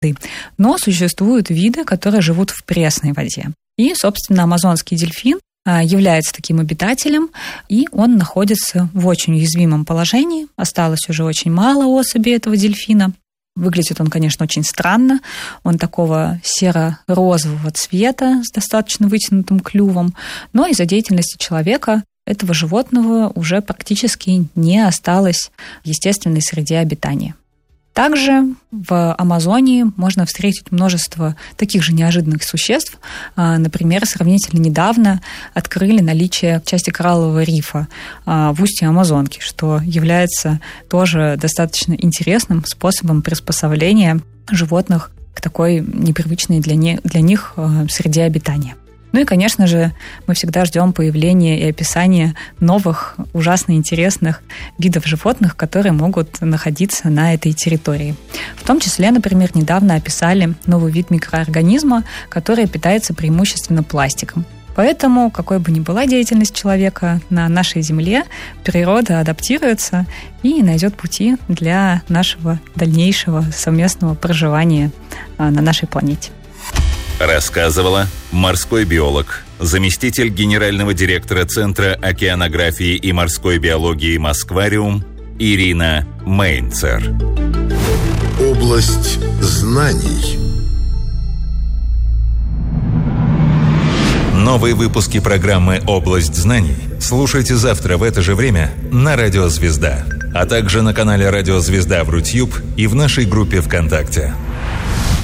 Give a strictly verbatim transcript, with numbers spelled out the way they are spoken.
Но существуют виды, которые живут в пресной воде. И, собственно, амазонский дельфин является таким обитателем, и он находится в очень уязвимом положении. Осталось уже очень мало особей этого дельфина. Выглядит он, конечно, очень странно. Он такого серо-розового цвета с достаточно вытянутым клювом. Но из-за деятельности человека этого животного уже практически не осталось в естественной среде обитания. Также в Амазонии можно встретить множество таких же неожиданных существ. Например, сравнительно недавно открыли наличие части кораллового рифа в устье Амазонки, что является тоже достаточно интересным способом приспособления животных к такой непривычной для них среде обитания. Ну и, конечно же, мы всегда ждем появления и описания новых, ужасно интересных видов животных, которые могут находиться на этой территории. В том числе, например, недавно описали новый вид микроорганизма, который питается преимущественно пластиком. Поэтому, какой бы ни была деятельность человека на нашей Земле, природа адаптируется и найдет пути для нашего дальнейшего совместного проживания на нашей планете. Рассказывала морской биолог, заместитель генерального директора Центра океанографии и морской биологии «Москвариум» Ирина Мейнцер. Область знаний. Новые выпуски программы «Область знаний» слушайте завтра в это же время на Радио Звезда, а также на канале Радио Звезда в Рутьюб и в нашей группе ВКонтакте.